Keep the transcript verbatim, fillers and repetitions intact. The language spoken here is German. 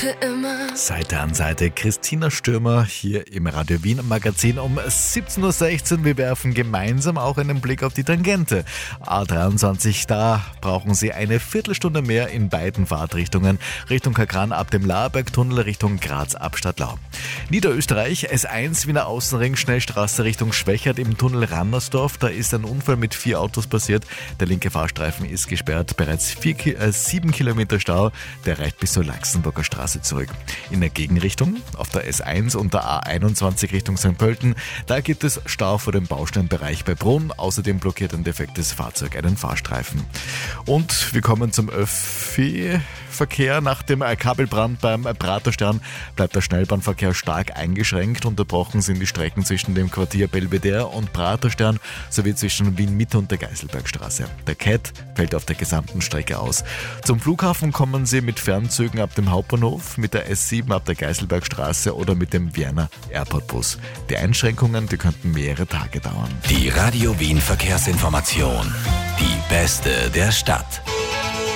Seite immer. Seite an Seite Christina Stürmer hier im Radio Wien Magazin um siebzehn Uhr sechzehn. Wir werfen gemeinsam auch einen Blick auf die Tangente. A dreiundzwanzig, da brauchen Sie eine Viertelstunde mehr in beiden Fahrtrichtungen. Richtung Kakran ab dem Laarbergtunnel, Richtung Graz ab Stadtlau. Niederösterreich, S eins Wiener Außenring, Schnellstraße Richtung Schwächert im Tunnel Rannersdorf. Da ist ein Unfall mit vier Autos passiert. Der linke Fahrstreifen ist gesperrt. Bereits vier, äh, sieben Kilometer Stau. Der reicht bis zur Laxenburger Straße zurück. In der Gegenrichtung, auf der S eins und der A einundzwanzig Richtung Sankt Pölten, da gibt es Stau vor dem Bausteinbereich bei Brunn. Außerdem blockiert ein defektes Fahrzeug einen Fahrstreifen. Und wir kommen zum Öffi-Verkehr. Nach dem Kabelbrand beim Praterstern bleibt der Schnellbahnverkehr stark eingeschränkt. Unterbrochen sind die Strecken zwischen dem Quartier Belvedere und Praterstern sowie zwischen Wien-Mitte und der Geiselbergstraße. Der C A T fällt auf der gesamten Strecke aus. Zum Flughafen kommen Sie mit Fernzügen ab dem Hauptbahnhof, mit der S sieben ab der Geiselbergstraße oder mit dem Wiener Airport-Bus. Die Einschränkungen, die könnten mehrere Tage dauern. Die Radio Wien Verkehrsinformation. Die beste der Stadt.